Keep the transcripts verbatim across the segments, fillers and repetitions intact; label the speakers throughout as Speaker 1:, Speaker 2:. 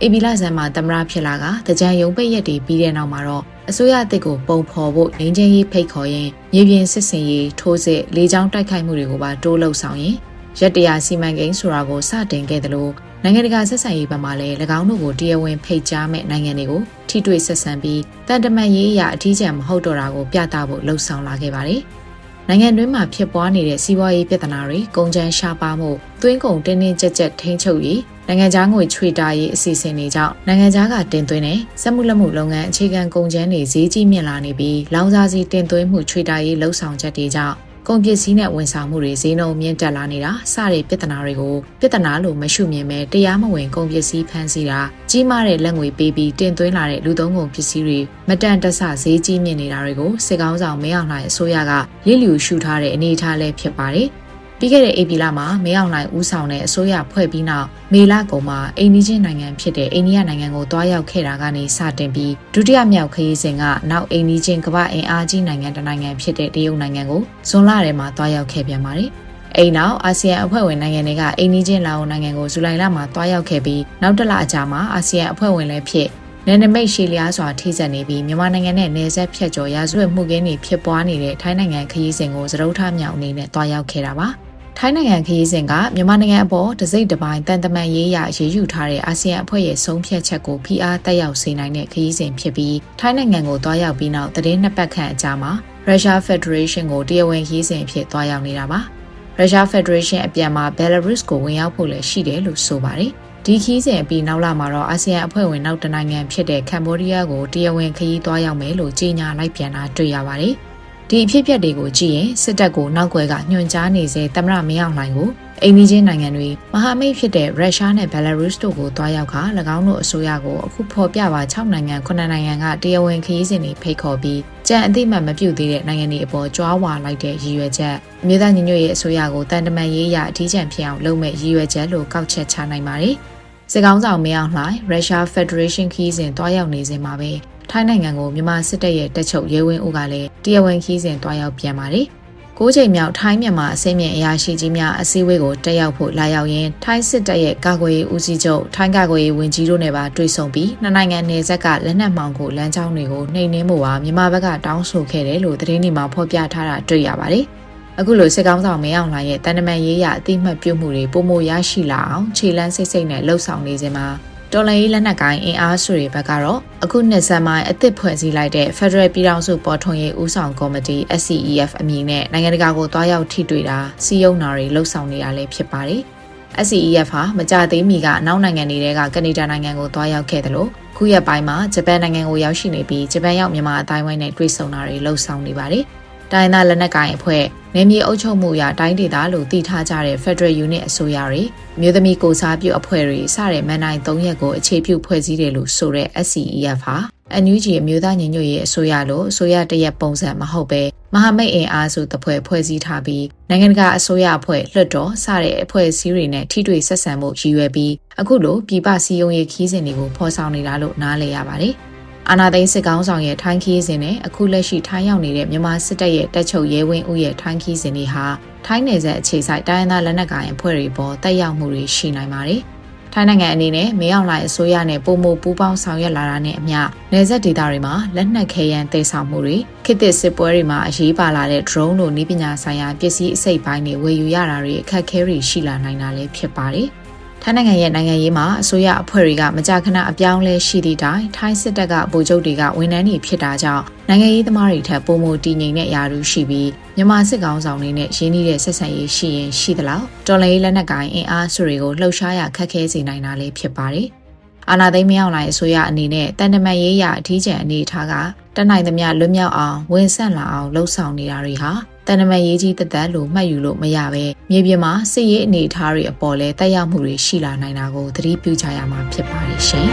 Speaker 1: အေဘီလာဆန်မှာသမရဖြစ်လာကတကြံယုံပိတ်ရက်တွေပြီးတဲ့နောက်မှာတော့အစိုးရအသစ်ကိုပုံဖော်ဖို့ငင်းချင်းရေးဖိတ်ခေါ်ရင်မြေပြင်စစ်စင်ရေးထိုးစစ်လေကြောင်းတိုက်ခိုက်မှုတွေကိုပါတိုးလှုပ်ဆောင်ရင်ရက်တရာစီမံကိန်းဆိုတာကိုစတင်ခဲ့တယ်လို့နိုင်ငံတကာဆက်ဆံရေးဘက်မှလည်း၎င်းတို့ကိုတရားဝင်ဖိတ်ကြားမဲ့နိုင်ငံတွေကိုထိတွေ့ဆက်ဆံပြီးတန်တမန်ရေးအရာအထီးကျန်မဟုတ်တော့တာကိုပြသဖို့လှုံ့ဆော်လာခဲ့ပါတယ်။နိုင်ငံတွင်းမှာဖြစ်ပွားနေတဲ့စီးပွားရေးပြဿနာတွေကုန်ကျန်းရှားပါမှုသွင်းကုန်တင်းတင်းကြပ်ကြပ်ထိန်းချုပ်ရေးနိုင်ငံခြားငွေချွေတာရေးအစီအစဉ်တွေကြောင့်နိုင်ငံခြားကတင်သွင်းတဲ့စက်မှုလက်မှုလုပ်ငန်းအခြေခံကုန်ကျန်းတွေဈေးကြီးမြင့်လာနေပြီးလောင်စာဆီတင်သွင်းမှုချွေတာရေးလှုပ်ဆောင်ချက်တွေကြောင့်ကုန်ပစ္စည်းနဲ့ဝန်ဆောင်မှုတွေဈေးနှုန်းမြင့်တက်လာနေတာစတဲ့ပြဿနာတွေကိုပြဿနာလို့မရှုမြင်ပဲတရားမဝင်ကုန်ပစ္စည်းဖမ်းဆီးတာကြီးမားတဲ့လက်ငွေပေးပြီးတင်သွင်းလာတဲ့လူသုံးကုန်ပစ္စည်းတွေမတန်တဆဈေးကြီးမြင့်နေတာတွေကိုစစ်ကောင်းဆောင်မင်းအောင်လှိုင်အစိုးရကလစ်လျူရှုထားတဲ့အနေအထားလည်းဖြစ်ပါတယ်။ပြီးခဲ့တဲ့ဧပြီလမှာမင်းအောင်လှိုင်ဦးဆောင်တဲ့အစိုးရဖွဲ့ပြီးနောက်မေလကုန်မှာအိန္ဒိယနိုင်ငံဖြစ်တဲ့အိန္ဒိယနိုင်ငံကိုတွားရောက်ခဲ့တာကနေစတင်ပြီးဒုတိယမြောက်ခရီးစဉ်ကနောက်အိန္ဒိယကမ္ဘာအင်အားကြီးနိုင်ငံတစ်နိုင်ငံဖြစ်တဲ့တရုတ်နိုင်ငံကိုဇွန်လထဲမှာတွားရောက်ခဲ့ပြန်ပါတယ်။အိမ်နောက်အာဆီယံအဖွဲ့ဝင်နိုင်ငံတွေကအိန္ဒိယလာအိုနိုင်ငံကိုဇူလိုင်လမှာတွားရောက်ခဲ့ပြီးနောက်တစ်လအကြာမှာအာဆီယံအဖွဲ့ဝင်လည်းဖြစ်နယ်နိမိတ်ရှည်လျားစွာထိစပ်နေပြီးမြန်မာနိုင်ငံနဲ့နယ်စပ်ဖြတ်ကျော်ရာဇဝတ်မှုခင်းတွေဖြစ်ပွားနေတဲ့ထိုင်းနိုင်ငံခရီးစဉ်ကိုစတုထမြောက်အနေနဲ့တွားရောက်ခဲ့တာပါ။ထိုင်းနိုင်ငံခရီးစဉ်ကမြန်မာနိုင်ငံအပေါ်တစိမ့်တစ်ပိုင်းတန်တမန်ရေးရရေးယူထားတဲ့အာဆီယံအဖွဲ့ရဲ့ဆုံးဖြတ်ချက်ကိုဖိအားတက်ရောက်စေနိုင်တဲ့ခရီးစဉ်ဖြစ်ပြီးထိုင်းနိုင်ငံကိုတွားရောက်ပြီးနောက်သတင်းနှစ်ပတ်ခန့်အကြာမှာရုရှားဖက်ဒရေးရှင်းကိုတရားဝင်ခရီးစဉ်ဖြစ်တွားရောက်နေတာပါရုရှားဖက်ဒရေးရှင်းအပြန်မှာဘယ်လာရုစ်ကိုဝင်ရောက်ဖို့လည်းရှိတယ်လို့ဆိုပါတယ်ဒီခီးစဉ်အပြီးနောက်လာမှာတော့အာဆီယံအဖွဲ့ဝင်နောက်တစ်နိုင်ငံဖြစ်တဲ့ကမ္ဘောဒီးယားကိုတရားဝင်ခရီးသွားရောက်မယ်လို့ကြေညာလိုက်ပြန်တာတွေ့ရပါတယ်ဒီအဖြစ်အပျက်တွေကိုကြည့်ရင်စစ်တပ်ကိုနောက်ွယ်ကညွှန်ကြားနေစေသမ္မတမင်းအောင်လှိုင်ကိုအိမ်နီးချင်းနိုင်ငံတွေမဟာမိတ်ဖြစ်တဲ့ရုရှားနဲ့ဘယ်လာရုစ်တို့ကိုတွားရောက်ခါ၎င်းတို့အစိုးရကိုအခုဖော်ပြပါ၆နိုင်ငံခုနှစ်နိုင်ငံကတရားဝင်ခရီးစဉ်တွေဖိတ်ခေါ်ပြီးကြံအသိမှတ်မပြုသေးတဲ့နိုင်ငံတွေအပေါ်ကြွားဝါလိုက်တဲ့ရည်ရွယ်ချက်အမျိုးသားညီညွတ်ရေးအစိုးရကိုတန်တမန်ရေးရအထီးကျန်ဖြစ်အောင်လုပ်မဲ့ရည်ရွယ်ချက်လို့ကောက်ချက်ချနိုင်ပါတယ်စစ်ကောင်းဆောင်မင်းအောင်လှိုင်ရုရှားဖက်ဒရေးရှင်းခရီးစဉ်တွားရောက်နေစဉ်မှာပဲထိုင်းနိုင်ငံကိုမြန်မာစစ်တပ်ရဲ့တပ်ချုပ်ရဲဝင်းဦးကလည်းတရားဝင်ခီးစဉ်တွားရောက်ပြန်ပါတယ်။၉ချိန်မြောက်ထိုင်းမြန်မာအစည်းအမြင့်အရာရှိကြီးများအစည်းအဝေးကိုတက်ရောက်ဖို့လာရောက်ရင်းထိုင်းစစ်တပ်ရဲ့ကာကွယ်ရေးဦးစီးချုပ်ထိုင်းကာကွယ်ရေးဝန်ကြီးတို့နဲ့ပါတွေ့ဆုံပြီးနှစ်နိုင်ငံနယ်စပ်ကလက်နက်မှောင်ခိုလမ်းကြောင်းတွေကိုနှိမ်နင်းဖို့ပါမြန်မာဘက်ကတောင်းဆိုခဲ့တယ်လို့သတင်းတွေမှာဖော်ပြထားတာတွေ့ရပါတယ်။အခုလိုစစ်ကောင်းဆောင်မင်းအောင်လှိုင်ရဲ့တန်တမန်ရေးရအသိမှတ်ပြုမှုတွေပုံမရရှိလာအောင်ခြေလန်းစိတ်စိတ်နဲ့လှုပ်ဆောင်နေစဉ်မှာတော်လှန်ရေးလက်နက်ကိုင်အင်အားစုတွေဘက်ကတော့အခုနှစ်ဆန်းပိုင်းအသစ်ဖွဲ့စည်းလိုက်တဲ့ Federal ပြည်ထောင်စုပေါ်ထွန်းရေးဦးဆောင်ကော်မတီ S C E F အမည်နဲ့နိုင်ငံတကာကိုတွားရောက်ထိတွေ့တာစီယုံနာတွေလှုပ်ဆောင်နေတာလည်းဖြစ်ပါတယ်။ S C E F ဟာမကြသေးမီကအနောက်နိုင်ငံတွေကကနေဒါနိုင်ငံကိုတွားရောက်ခဲ့တယ်လို့ခုရက်ပိုင်းမှာဂျပန်နိုင်ငံကိုရောက်ရှိနေပြီးဂျပန်ရောက်မြန်မာအတိုင်းဝိုင်းနဲ့တွေ့ဆုံတာတွေလှုပ်ဆောင်နေပါတယ်။တိုင်းသားလက်နက်ကိုင်အဖွဲ့နယ်မြေအုပ်ချုပ်မှုအရတိုင်းဒေသလို့တည်ထားကြတဲ့ Federal Unit အစိုးရတွေမြို့သမီးကိုစားပြုအဖွဲ့တွေစတဲ့မန်နိုင်၃ရက်ကိုအခြေပြုဖွဲ့စည်းတယ်လို့ဆိုတဲ့ S C E F ဟာ N U G အမျိုးသားညီညွတ်ရေးအစိုးရလို့အစိုးရတရက်ပုံစံမဟုတ်ပဲမဟာမိတ်အင်အားစုတစ်ဖွဲ့ဖွဲ့စည်းထားပြီးနိုင်ငံတကာအစိုးရအဖွဲ့လွှတ်တော်စတဲ့အဖွဲ့အစည်းတွေနဲ့ထိတွေ့ဆက်ဆံမှုရည်ရွယ်ပြီးအခုလိုပြည်ပစည်းရုံးရေးခီးစဉ်တွေကိုဖော်ဆောင်နေတာလို့နားလည်ရပါတယ်။အာဏာသိမ်းစစ်ကောင်းဆောင်ရဲ့ထိုင်းခီးစဉ်နဲ့အခုလက်ရှိထိုင်းရောက်နေတဲ့မြန်မာစစ်တပ်ရဲ့တပ်ချုပ်ရဲဝင်းဦးရဲ့ထိုင်းခီးစဉ်တွေဟာထိုင်းနယ်စပ်အခြေစိုက်တိုင်းသားလက်နက်ကိုင်အဖွဲ့တွေပေါ်တက်ရောက်မှုတွေရှိနိုင်ပါတယ်။ထိုင်းနိုင်ငံအနေနဲ့မင်းအောင်လှိုင်အစိုးရနဲ့ပုံမပူးပေါင်းဆောင်ရွက်လာတာနဲ့အမျှနယ်စပ်ဒေသတွေမှာလက်နက်ခဲယမ်းတည်ဆောင်မှုတွေခေတ်သစ်စစ်ပွဲတွေမှာအရေးပါလာတဲ့ drone လိုနည်းပညာဆိုင်ရာပစ္စည်းအစိတ်ပိုင်းတွေဝယ်ယူရတာတွေအခက်အခဲတွေရှိလာနိုင်တာလည်းဖြစ်ပါတယ်။ထိုင်းနိုင်ငံရဲ့နိုင်ငံရေးမှာအစိုးရအဖွဲ့တွေကမကြာခဏအပြောင်းလဲရှိသည့်တိုင်ထိုင်းစစ်တပ်ကဗိုလ်ချုပ်တွေကဝန်ထမ်းတွေဖြစ်တာကြောင့်နိုင်ငံရေးသမားတွေထက်ပိုမိုတည်ငြိမ်တဲ့ယာရုရှိပြီးမြန်မာစစ်ကောင်ဆောင်တွေနဲ့ရင်းနှီးတဲ့ဆက်ဆံရေးရှိရင်ရှိသလောက်တော်လှန်ရေးလက်နက်ကိုင်အင်အားစုတွေကိုလှုပ်ရှားရခက်ခဲစေနိုင်တာလည်းဖြစ်ပါတယ်။အာဏာသိမ်းမရောက်လာအစိုးရအနေနဲ့တန်တမန်ရေးရအထီးကျန်အနေထားကတနိုင်သမျှလွတ်မြောက်အောင်ဝန်ဆန့်လာအောင်လှုံ့ဆော်နေတာတွေဟာတန်တမန်ရေးကြီးတသက်လို့မှတ်ယူလို့မရပဲမြေပြင်မှာစစ်ရေးအနေအထားတွေအပေါ်လဲတက်ရောက်မှုတွေရှိလာနိုင်တာကိုသတိပြုကြရမှာဖြစ်ပါတယ်ရှင်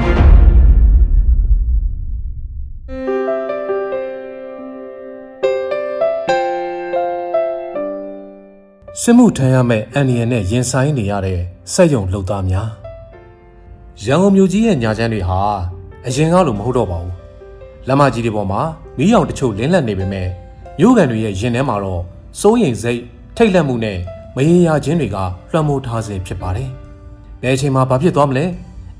Speaker 2: ။စစ်မှုထမ်းရမယ့်အန္တရာယ်နဲ့ရင်ဆိုင်နေရတဲ့စက်ရုံလုပ်သားများရန်ကုန်မြို့ကြီးရဲ့ညာချမ်းတွေဟာအရင်ကလိုမဟုတ်တော့ပါဘူး။လမ်းမကြီးတွေပေါ်မှာမီးရောင်တချို့လင်းလက်နေပေမဲ့မြို့ကန်တွေရဲ့ရင်ထဲမှာတော့စိုးရိမ်စိတ်ထိတ်လန့်မှုနဲ့မရေရာခြင်းတွေကလွှမ်းမိုးထားစေဖြစ်ပါတယ်။ဘယ်အချိန်မှာဘာဖြစ်သွားမလဲ။အ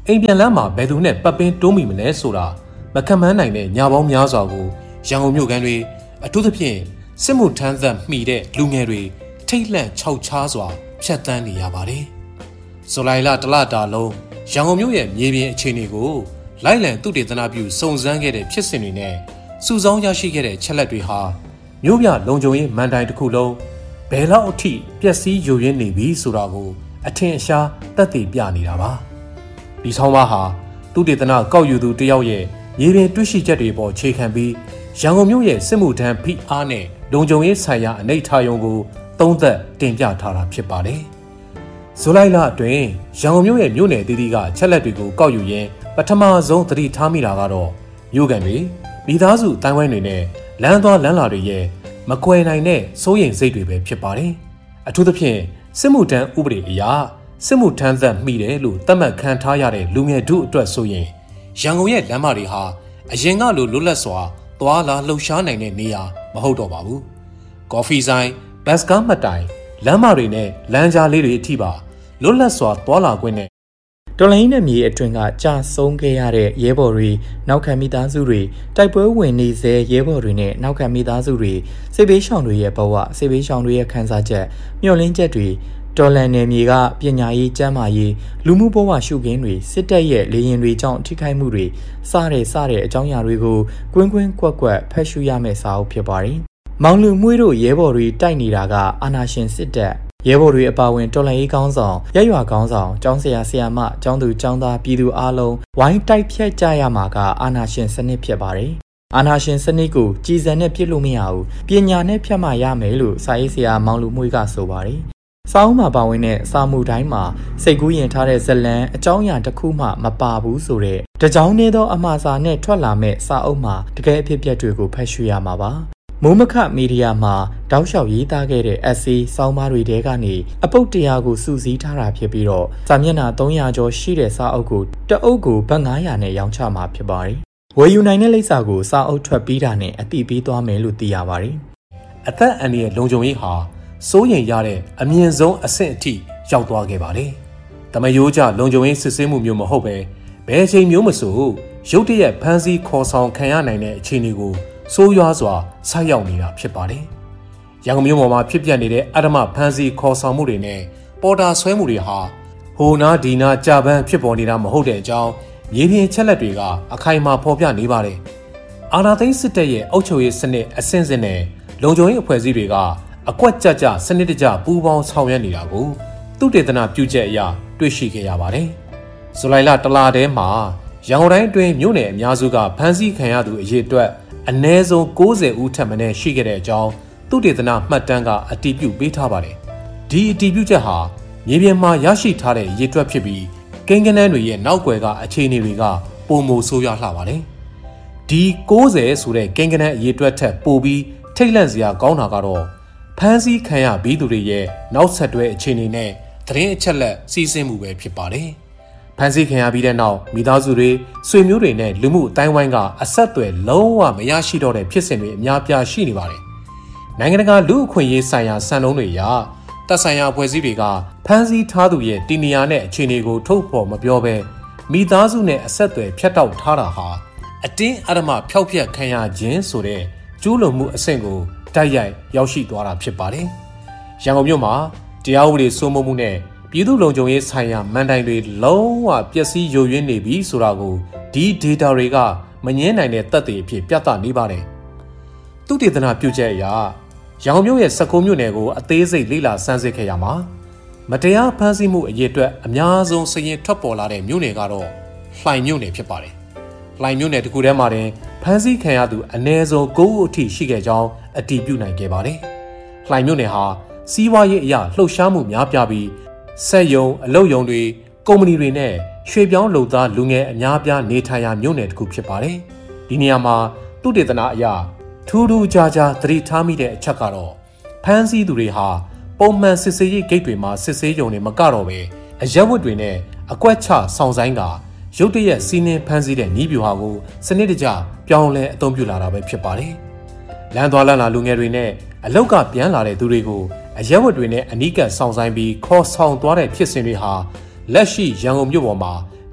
Speaker 2: အိမ်ပြန်လမ်းမှာဘယ်သူနဲ့ပတ်ပင်းတိုးမိမလဲဆိုတာမခံမှန်းနိုင်တဲ့ညာပေါင်းများစွာကိုရန်ကုန်မြို့ကန်တွေအထူးသဖြင့်စစ်မှုထမ်းသက်မှီတဲ့လူငယ်တွေထိတ်လန့်ခြောက်ခြားစွာဖြတ်တန်းနေရပါတယ်။ဇူလိုင်လတလတာလုံးရန်ကုန်မြို့ရဲ့မြေပြင်အခြေအနေကိုလိုက်လံသုတေသနပြုစုံစမ်းခဲ့တဲ့ဖြစ်စဉ်တွေနဲ့စုဆောင်းရရှိခဲ့တဲ့ချက်လက်တွေဟာမြို့ပြလုံခြုံရေးမန်တိုင်တစ်ခုလုံးဘယ်လောက်အထိပျက်စီးယိုယွင်းနေပြီဆိုတာကိုအထင်အရှားသက်သေပြနေတာပါဒီဆောင်းပါးဟာသုတေသနကောက်ယူသူတယောက်ရဲ့မြေပြင်တွေ့ရှိချက်တွေပေါ်ခြေခံပြီးရန်ကုန်မြို့ရဲ့စစ်မှုထမ်းဖိအားနဲ့လုံခြုံရေးဆိုင်ရာအနေအထားယုံကိုသုံးသပ်တင်ပြထားတာဖြစ်ပါတယ်ဇူလိုင်လအတွင်းရန်ကုန်မြို့ရဲ့မြို့နယ်တည်တည်ကချက်လက်တွေကိုကောက်ယူရင်းပထမဆုံးသတိထားမိတာကတော့မြို့ကန်တွေမိသားစုတိုင်းဝိုင်းတွေနဲ့လမ်းသွားလမ်းလာတွေရဲ့မကွယ်နိုင်တဲ့စိုးရိမ်စိတ်တွေပဲဖြစ်ပါတယ်အထူးသဖြင့်စစ်မှုထမ်းဥပဒေအရစစ်မှုထမ်းသက်မိတယ်လို့သတ်မှတ်ခံထားရတဲ့လူငယ်တို့အတွက်ဆိုရင်ရန်ကုန်ရဲ့လမ်းမတွေဟာအရင်ကလိုလွတ်လပ်စွာသွားလာလှုပ်ရှားနိုင်တဲ့နေရာမဟုတ်တော့ပါဘူးကော်ဖီဆိုင်ဘတ်စကားမှတ်တိုင်လမ်းမတွေနဲ့လမ်းကြားလေးတွေအထိပါလွတ်လပ်စွာသွားလာခွင့်နဲ့
Speaker 3: တော်လိုင်းနဲ့မြေအတွင်းကကြာဆုံးခဲ့ရတဲ့ရဲဘော်တွေနောက်ခံမိသားစုတွေတိုက်ပွဲဝင်နေစေရဲဘော်တွေနဲ့နောက်ခံမိသားစုတွေစိတ်ဘေးရှောင်တွေရဲ့ဘဝစိတ်ဘေးရှောင်တွေရဲ့ခံစားချက်မျှော်လင့်ချက်တွေတော်လန်နယ်မြေကပညာရေးကျန်းမာရေးလူမှုဘဝရှုခင်းတွေစစ်တပ်ရဲ့လေရင်တွေကြောင့်ထိခိုက်မှုတွေစတဲ့စတဲ့အကြောင်းအရာတွေကိုကွင်းကွင်းကွက်ကွက်ဖတ်ရှုရမယ့်စာအုပ်ဖြစ်ပါတယ်။မောင်လူမွေးတို့ရဲဘော်တွေတိုက်နေတာကအာဏာရှင်စစ်တပ်ရဲဘော်တွေအပါအဝင်တော်လှန်ရေးကောင်းဆောင်ရရွာကောင်းဆောင်ကျောင်းဆရာဆရာမကျောင်းသူကျောင်းသားပြည်သူအားလုံးဝိုင်းတိုက်ဖြတ်ကြရမှာကအာဏာရှင်စနစ်ဖြစ်ပါတယ်။အာဏာရှင်စနစ်ကိုကြည်စံနဲ့ပြစ်လို့မရဘူးပညာနဲ့ဖြတ်မှရမယ်လို့စာရေးဆရာမောင်လူမွေးကဆိုပါတယ်။စာအုပ်မှာပါဝင်တဲ့စာမှုတိုင်းမှာစိတ်ကူးရင်ထားတဲ့ဇလံအကြောင်းအရာတစ်ခုမှမပါဘူးဆိုတဲ့တကြောင်နေသောအမှားစာနဲ့ထွက်လာမဲ့စာအုပ်မှာတကယ်အဖြစ်ပြက်တွေကိုဖတ်ရှုရမှာပါ။မိုးမခမီဒီယာမှာတောက်လျှောက်ရေးသားခဲ့တဲ့ essay ဆောင်းပါးတွေထဲကနေအပုတ်တရားကိုစုစည်းထားတာဖြစ်ပြီးတော့စာမျက်နှာသုံးရာကျော်ရှိတဲ့စာအုပ်ကိုတအုပ်ကိုဘတ်ငါးရာနဲ့ရောင်းချမှာဖြစ်ပါတယ်။ဝယ်ယူနိုင်တဲ့လိပ်စာကိုစာအုပ်ထွက်ပြီးတာနဲ့အတိပေးသွားမယ်လို့သိရပါတယ်
Speaker 2: ။အသက်အန္တရာယ်လုံခြုံရေးဟာစိုးရိမ်ရတဲ့အမြင့်ဆုံးအဆင့်အထိရောက်သွားခဲ့ပါတယ်။တမယိုးကြလုံခြုံရေးစစ်ဆေးမှုမျိုးမဟုတ်ပဲဘယ်အချိန်မျိုးမဆိုရုတ်တရက်ဖမ်းဆီးခေါ်ဆောင်ခံရနိုင်တဲ့အခြေအနေကိုဆိုးရွားစွာဆိုက်ရောက်နေတာဖြစ်ပါတယ်။ရန်ကုန်မြို့ပေါ်မှာဖြစ်ပျက်နေတဲ့အဓမ္မဖမ်းဆီးခေါ်ဆောင်မှုတွေနဲ့ပေါ်တာဆွဲမှုတွေဟာဟိုနာဒီနာကြာပန်းဖြစ်ပေါ်နေတာမဟုတ်တဲ့အကြောင်းမြေပြင်ချက်လက်တွေကအခိုင်အမာဖော်ပြနေပါတယ်။အာဏာသိမ်းစစ်တပ်ရဲ့အုပ်ချုပ်ရေးစနစ်အဆင့်ဆင့်နဲ့လုံခြုံရေးအဖွဲ့အစည်းတွေကအကွက်ကြကြစနစ်တကျပူးပေါင်းဆောင်ရွက်နေတာကိုသုတေသနပြုချက်အရတွေ့ရှိခဲ့ရပါတယ်။ဇူလိုင်လတလထဲမှာရန်ကုန်တိုင်းအတွင်းမြို့နယ်အများစုကဖမ်းဆီးခံရသူအရေအတွက်အနည်းဆုံး၉၀ဦးထက်မနည်းရှိခဲ့တဲ့အကြောင်းသုတေသနမှတ်တမ်းကအတည်ပြုပေးထားပါတယ်။ဒီအတည်ပြုချက်ဟာမြေပြင်မှာရရှိထားတဲ့ရေတွက်ဖြစ်ပြီးကိန်းဂဏန်းတွေရဲ့နောက်ွယ်ကအခြေအနေတွေကပုံမိုဆိုးရွားလှပါတယ်။ဒီ၉၀ဆိုတဲ့ကိန်းဂဏန်းအရေတွက်ထက်ပိုပြီးထိတ်လန့်စရာကောင်းတာကတော့ဖမ်းဆီးခံရပြီးသူတွေရဲ့နောက်ဆက်တွဲအခြေအနေနဲ့သတင်းအချက်အလက်စီးဆင်းမှုပဲဖြစ်ပါတယ်။ဖမ်းဆီးခံရပြီးတဲ့နောက်မိသားစုတွေဆွေမျိုးတွေနဲ့လူမှုအတိုင်းဝိုင်းကအဆက်အသွယ်လုံးဝမရရှိတော့တဲ့ဖြစ်စဉ်တွေအများပြားရှိနေပါတယ်။နိုင်ငံတကာလူ့အခွင့်အရေးဆိုင်ရာစံနှုန်းတွေအရတပ်ဆိုင်ရာအဖွဲ့အစည်းတွေကဖမ်းဆီးထားသူရဲ့တည်နေရာနဲ့အခြေအနေကိုထုတ်ဖော်မပြောဘဲမိသားစုနဲ့အဆက်အသွယ်ဖြတ်တောက်ထားတာဟာအတင်းအဓမ္မဖျောက်ဖျက်ခံရခြင်းဆိုတဲ့ကျူးလွန်မှုအဆင့်ကိုတိုက်ရိုက်ရောက်ရှိသွားတာဖြစ်ပါတယ်။ရန်ကုန်မြို့မှာတရားဥပဒေစိုးမိုးမှုနဲ့ပြည်သူ့လုံခြုံရေးဆိုင်ရာမန်တိုင်တွေလုံးဝပျက်စီးယိုယွင်းနေပြီဆိုတာကိုဒီ data တွေကမငြင်းနိုင်တဲ့သက်သေအဖြစ်ပြသနေပါတယ်။သုတေသနပြုချက်အရရန်ကုန်မြို့ရဲ့၁၉မြို့နယ်ကိုအသေးစိတ်လေ့လာစမ်းစစ်ခဲ့ရမှာမတရားဖမ်းဆီးမှုအရေးအတွက်အများဆုံးစရင်ထွက်ပေါ်လာတဲ့မြို့နယ်ကတော့လှိုင်မြို့နယ်ဖြစ်ပါတယ်။လှိုင်မြို့နယ်တစ်ခုထဲမှာတင်ဖမ်းဆီးခံရသူအနည်းဆုံး၉ဦးအထိရှိခဲ့ကြောင်းအတည်ပြုနိုင်ခဲ့ပါတယ်။လှိုင်မြို့နယ်ဟာစီးပွားရေးအရလှုပ်ရှားမှုများပြားပြီးစက်ရုံအလုပ်ရုံတွေကုမ္ပဏီတွေနဲ့ရွှေပြောင်းလုပ်သားလူငယ်အများပြားနေထိုင်ရာမြို့နယ်တစ်ခုဖြစ်ပါတယ်။ဒီနေရာမှာသုတေသနအရထူးထူးခြားခြားသတိထားမိတဲ့အချက်ကတော့ဖမ်းဆီးသူတွေဟာပုံမှန်စစ်ဆေးရေးဂိတ်တွေမှာစစ်ဆေးရုံတွေမကတော့ပဲအရက်ဝတ်တွေနဲ့အကွက်ချဆောင်ဆိုင်ကရုတ်တရက်စီးနှင်းဖမ်းဆီးတဲ့နည်းဗျူဟာကိုစနစ်တကျပြောင်းလဲအသုံးပြုလာတာပဲဖြစ်ပါတယ်။လမ်းသွားလမ်းလာလူငယ်တွေနဲ့အလောက်ကပြန်လာတဲ့သူတွေကိုအရက်ဝတ်တွေနဲ့အနီးကပ်ဆောင်ဆိုင်ပြီးခေါ်ဆောင်သွားတဲ့ဖြစ်စဉ်တွေဟာလက်ရှိရန်ကုန်မြို့ပေါ်မှာ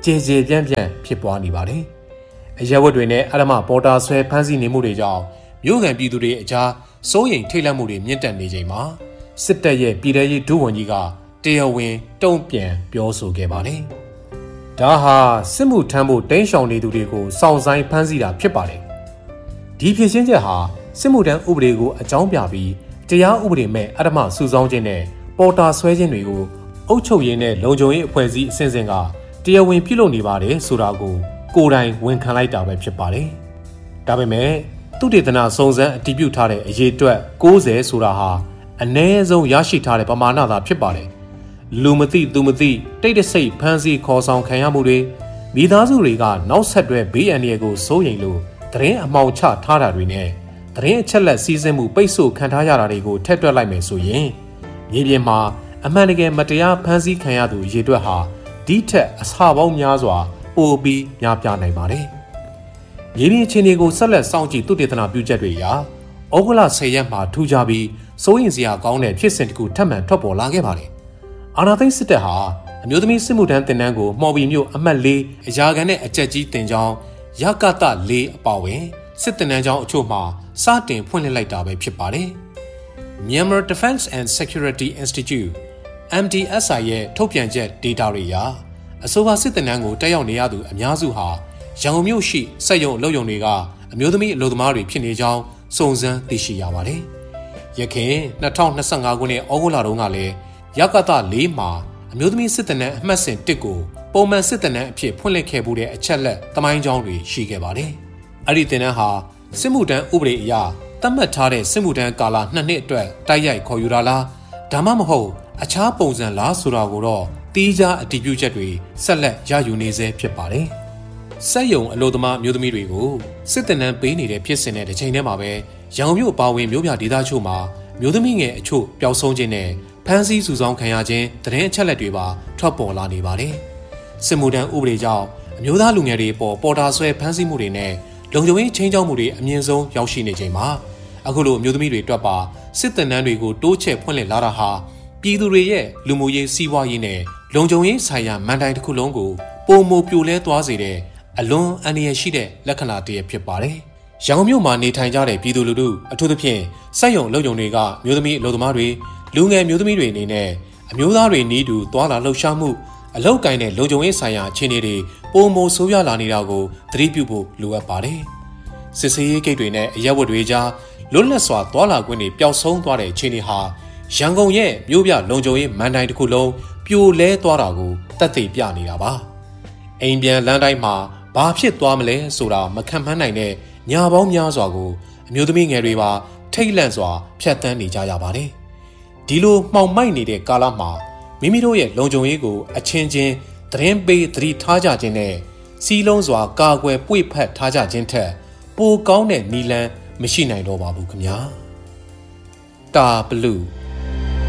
Speaker 2: ကျေကျေပြန့်ပြန့်ဖြစ်ပွားနေပါတယ်။အရက်ဝတ်တွေနဲ့အဓမ္မပေါ်တာဆွဲဖမ်းဆီးနေမှုတွေကြောင့်မြို့ကန်ပြည်သူတွေအကြားစိုးရိမ်ထိတ်လန့်မှုတွေမြင့်တက်နေချိန်မှာစစ်တပ်ရဲ့ပြည်ထရေးဒုဝန်ကြီးကတရားဝင်တုံ့ပြန်ပြောဆိုခဲ့ပါတယ်။ဒါဟာစစ်မှုထမ်းဖို့တင်းရှောင်နေသူတွေကိုစောင့်ဆိုင်ဖမ်းဆီးတာဖြစ်ပါတယ်။ဒီဖြစ်ချင်းချက်ဟာစစ်မှုထမ်းဥပဒေကိုအကြောင်းပြပြီးတရားဥပဒေမဲ့အဓမ္မစုဆောင်းခြင်းနဲ့ပေါ်တာဆွဲခြင်းတွေကိုအုပ်ချုပ်ရေးနဲ့လုံခြုံရေးအဖွဲ့အစည်းအစဉ်စဉ်ကတရားဝင်ပြုလုပ်နေပါတယ်ဆိုတာကိုကိုယ်တိုင်ဝန်ခံလိုက်တာပဲဖြစ်ပါတယ်။ဒါပေမဲ့သုတေသနစုံစမ်းအတည်ပြုထားတဲ့အရေးအတွက်၉၀ဆိုတာဟာအနည်းဆုံးရရှိထားတဲ့ပမာဏသာဖြစ်ပါတယ်။လူမသိသူမသိတိတ်တဆိတ်ဖမ်းဆီးခေါ်ဆောင်ခံရမှုတွေမိသားစုတွေကနောက်ဆက်တွဲဘေးအန္တရာယ်ကိုစိုးရိမ်လို့သတင်းအမှောင်ချထားတာတွေနဲ့သတင်းအချက်လက်စီးဆင်းမှုပိတ်ဆို့ခံထားရတာတွေကိုထည့်တွက်လိုက်မယ်ဆိုရင်မြေပြင်မှာအမှန်တကယ်မတရားဖမ်းဆီးခံရသူအရေအတွက်ဟာဒီထက်အဆပေါင်းများစွာပိုပြီးများပြားနိုင်ပါတယ်။မြေပြင်အခြေအနေကိုဆက်လက်စောင့်ကြည့်သုတေသနပြုချက်တွေအရဩဂုတ်လ၁၀ရက်မှာထူးခြားပြီးစိုးရိမ်စရာကောင်းတဲ့ဖြစ်စဉ်တစ်ခုထပ်မံထွက်ပေါ်လာခဲ့ပါတယ်။အာဏာသိမ်းစစ်တပ်ဟာအမျိုးသမီးစစ်မှုထမ်းတင်တန်းကိုမှော်ဘီမြို့အမှတ်၄အရာခံနဲ့အကြက်ကြီးတင်ကြောင်းရကတ၄အပါဝင်စစ်တင်တန်းကျောင်းအချို့မှာစတင်ဖွင့်လှစ်လိုက်တာပဲဖြစ်ပါတယ်။ Myanmar Defense and Security Institute M D S I ရဲ့ထုတ်ပြန်ချက် data တွေအရအဆိုပါစစ်တင်တန်းကိုတက်ရောက်နေရသူအများစုဟာရန်ကုန်မြို့ရှိစက်ရုံအလုပ်ရုံတွေကအမျိုးသမီးအလုပ်သမားတွေဖြစ်နေကြောင်းစုံစမ်းသိရှိရပါတယ်။ယခင်၂၀၂၅ခုနှစ်ဩဂုတ်လတုန်းကလည်းရကတ၄မှာအမျိုးသမီးစစ်တင်တန်းအမှတ်စဉ်၁ကိုပုံမှန်စစ်တင်တန်းအဖြစ်ဖွင့်လှစ်ခဲ့မှုတဲ့အချက်လက်သမိုင်းကြောင်းတွေရှိခဲ့ပါတယ်။အဲ့ဒီတင်တန်းဟာစစ်မှုထမ်းဥပဒေအရသတ်မှတ်ထားတဲ့စစ်မှုထမ်းကာလနှစ်နှစ်အတွက်တိုက်ရိုက်ခေါ်ယူတာလားဒါမှမဟုတ်အခြားပုံစံလားဆိုတာကိုတော့တီးခြားအတည်ပြုချက်တွေဆက်လက်ရယူနေဆဲဖြစ်ပါတယ်။စက်ရုံအလို့သမားမျိုးသမီးတွေကိုစစ်တင်တန်းပေးနေတဲ့ဖြစ်စဉ်တဲ့တစ်ချိန်တည်းမှာပဲရန်ကုန်မြို့ပါဝင်မြို့ပြဒေသချို့မှာမျိုးသမီးငယ်အချို့ပျောက်ဆုံးခြင်းနဲ့ဖမ်းဆီးစုဆောင်းခံရခြင်းသတင်းအချက်လက်တွေပါထွက်ပေါ်လာနေပါတယ်။စစ်မှုထမ်းဥပဒေကြောင့်အမျိုးသားလူငယ်တွေပေါ်ပေါ်တာဆွဲဖမ်းဆီးမှုတွေနဲ့လုံခြုံရေးချင်းချောက်မှုတွေအမြင့်ဆုံးရောက်ရှိနေချိန်မှာအခုလိုအမျိုးသမီးတွေတွက်ပါစစ်တင်တန်းတွေကိုတိုးချဲ့ဖွင့်လှစ်လာတာဟာပြည်သူတွေရဲ့လူမှုရေးစီးပွားရေးနဲ့လုံခြုံရေးဆိုင်ရာမန်တိုင်တစ်ခုလုံးကိုပုံမပြိုလဲသွားစေတဲ့အလွန်အန္တရာယ်ရှိတဲ့လက္ခဏာတစ်ရပ်ဖြစ်ပါတယ်။ရန်ကုန်မြို့မှာနေထိုင်ကြတဲ့ပြည်သူလူထုအထူးသဖြင့်စက်ရုံလုပ်ရုံတွေကမျိုးသမီးအလုပ်သမားတွေလူငယ်မျိုးသမီးတွေအနေနဲ့အမျိုးသားတွေနီးတူသွာလာလှုပ်ရှားမှုအလောက်ကိုင်းတဲ့လုံခြုံရေးဆိုင်ရာအခြေအနေတွေပုံမဆိုးရွားလာနေတာကိုသတိပြုဖို့လိုအပ်ပါတယ်။စစ်ဆေးရေးဂိတ်တွေနဲ့အရက်ဝတ်တွေကြားလွတ်လပ်စွာသွာလာခွင့်တွေပျောက်ဆုံးသွားတဲ့အခြေအနေဟာရန်ကုန်ရဲ့မြို့ပြလုံခြုံရေးမန်တိုင်တစ်ခုလုံးပြိုလဲသွားတာကိုသက်သေပြနေတာပါ။အိမ်ပြန်လမ်းတိုင်းမှာဘာဖြစ်သွားမလဲဆိုတာမခံမှန်းနိုင်တဲ့ညာပေါင်းများစွာကိုအမျိုးသမီးငယ်တွေပါထိတ်လန့်စွာဖြတ်တန်းနေကြရပါတယ်။ဒီလိုမှောင်မိုက်နေတဲ့ကာလမှာမိမိတို့ရဲ့လုံခြုံရေးကိုအချင်းချင်းသတင်းပေးသတိထားကြခြင်းနဲ့စီးလုံးစွာကာကွယ်ပွေ့ဖက်ထားကြခြင်းထက်ပိုကောင်းတဲ့နည်းလမ်းမရှိနိုင်တော့ပါဘူးခင်ဗျာ။တာဘလူး